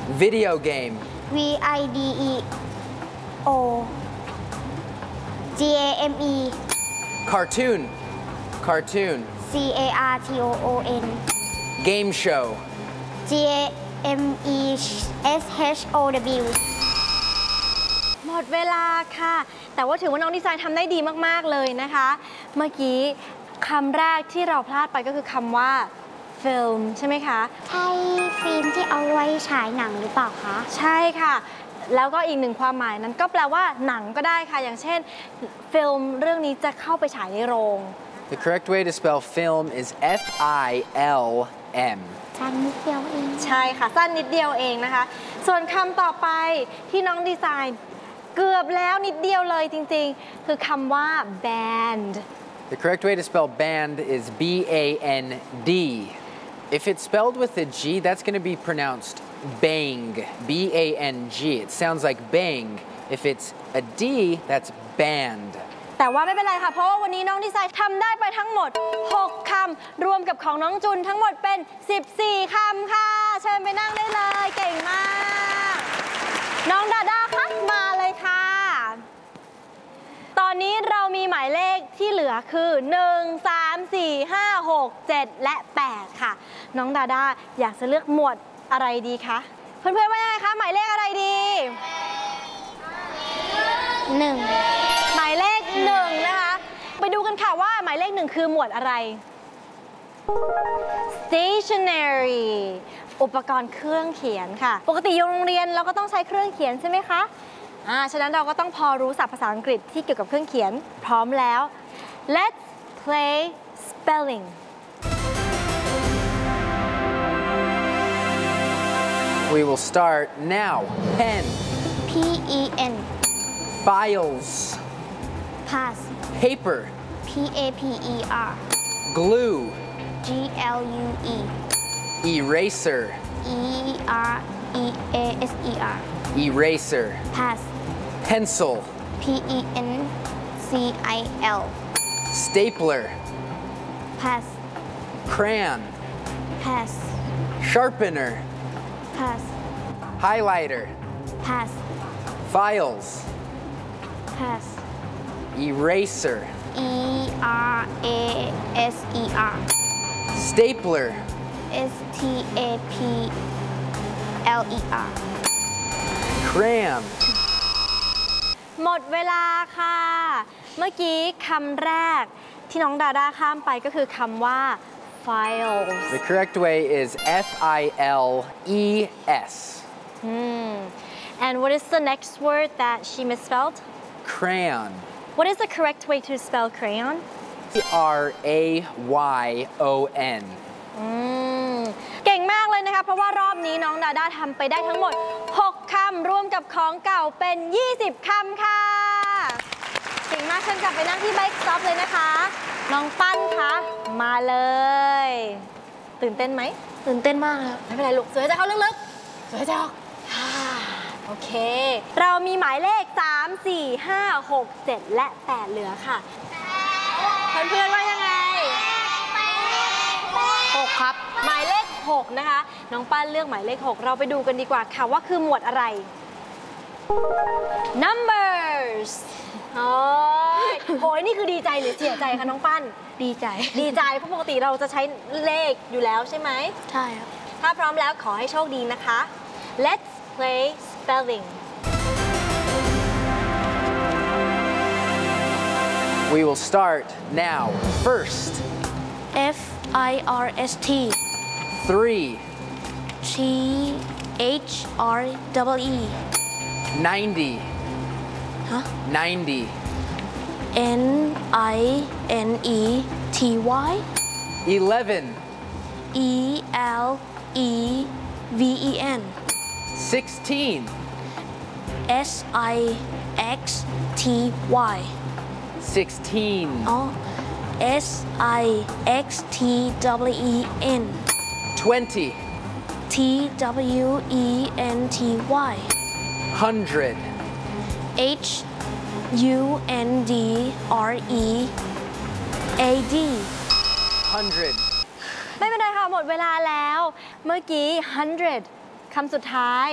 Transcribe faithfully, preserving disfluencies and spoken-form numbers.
Video game. V I D E O G A M E. Cartoon. Cartoon. C A R T O O N. Game show. G A M E S H O W หมดเวลาค่ะแต่ว่าถือว่าน้องดีไซน์ทำได้ดีมากๆเลยนะคะเมื่อกี้คำแรกที่เราพลาดไปก็คือคำว่า film ใช่ไหมคะใช่ฟิล์มที่เอาไว้ฉายหนังหรือเปล่าคะใช่ค่ะแล้วก็อีกหนึ่งความหมายนั้นก็แปลว่าหนังก็ได้ค่ะอย่างเช่นฟิล์มเรื่องนี้จะเข้าไปฉายในโรง The correct way to spell film is F I L M สั้นนิดเดียวเองใช่ค่ะสั้นนิดเดียวเองนะคะส่วนคำต่อไปที่น้องดีไซน์เกือบแล้วนิดเดียวเลยจริงๆคือคำว่า band The correct way to spell band is B A N D. If it's spelled with a G, that's going to be pronounced bang. B A N G. It sounds like bang. If it's a D, that's band. แต่ว่าไม่เป็นไรค่ะเพราะว่าวันนี้น้องดีไซน์ทำได้ไปทั้งหมดหกคำรวมกับของน้องจุนทั้งหมดเป็นสิบสี่คำค่ะเชิญไปนั่งได้เลยเก่งมากน้องดาด้าคะมาเลยค่ะตอนนี้เรามีหมายเลขที่เหลือคือหนึ่ง สาม สี่ ห้า หก เจ็ดและแปดค่ะน้องดาด้าอยากจะเลือกหมวดอะไรดีคะเพื่อนๆว่ายังไงคะหมายเลขอะไรดีหนึ่งหมายเลขหนึ่งนะคะไปดูกันค่ะว่าหมายเลขหนึ่งคือหมวดอะไร stationery อุปกรณ์เครื่องเขียนค่ะปกติอยู่โรงเรียนเราก็ต้องใช้เครื่องเขียนใช่ไหมคะอ่าฉะนั้นเราก็ต้องพอรู้ศัพท์ภาษาอังกฤษที่เกี่ยวกับเครื่องเขียนพร้อมแล้ว let's play spelling We will start now. Pen. P E N Files. pass Paper. P A P E R Glue. G L U E Eraser. E R E A S E R Eraser. pass Pencil. P E N C I L Stapler. pass Crayon. pass Sharpener. pass Highlighter. pass Files. pass Eraser. E R A S E R Stapler. S T A P L E R Crayon. หมดเวลาค่ะเมื่อกี้คำแรกที่น้องดาด้าข้ามไปก็คือคำว่า files The correct way is F I L E S. hmm. and what is the next word that she misspelled Crayon. what is the correct way to spell crayon C R A Y O N อืมเก่งมากเลยนะคะเพราะว่ารอบนี้น้องดาด้าทำไปได้ทั้งหมดหกคำรวมกับของเก่าเป็นยี่สิบคำค่ะเก่งมากเชิญกลับไปนั่งที่ไบค์สต็อปเลยนะคะน้องปั้นคะมาเลยตื่นเต้นไหมตื่นเต้นมากครับไม่เป็นไรลูกสวยใจเข้าลึกๆสวยใจออกโอเคเรามีหมายเลขสาม สี่ ห้า หก เจ็ดและแปดเหลือค่ะเพื่อนๆว่ายังไงหกครับหมายเลขหกนะคะน้องปั้นเลือกหมายเลขหกเราไปดูกันดีกว่าค่ะว่าคือหมวดอะไร numbers โอ้ยโหยนี่คือดีใจหรือเสียใจคะน้องปั้นดีใจดีใจเพราะปกติเราจะใช้เลขอยู่แล้วใช่ไหมใช่ครับถ้าพร้อมแล้วขอให้โชคดีนะคะ let's play spelling We will start now. First. F I R S T Three. T H R E E Ninety. Huh? Ninety. N I N E T Y Eleven. E L E V E N Sixteen. S I X T Y Sixteen. Oh S I X T W E N Twenty. T W E N T Y Hundred. H U N D R E A D Hundred. ไม่เป็นไรค่ะหมดเวลาแล้วเมื่อกี้ hundred คำสุดท้าย